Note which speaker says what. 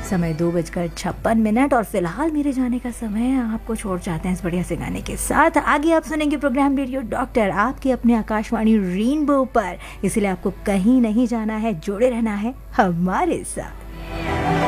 Speaker 1: समय 2:56 और फिलहाल मेरे जाने का समय है। आपको छोड़ जाते हैं इस बढ़िया से गाने के साथ। आगे आप सुनेंगे प्रोग्राम रेडियो डॉक्टर आपके अपने आकाशवाणी रेनबो पर, इसलिए आपको कहीं नहीं जाना है, जुड़े रहना है हमारे साथ।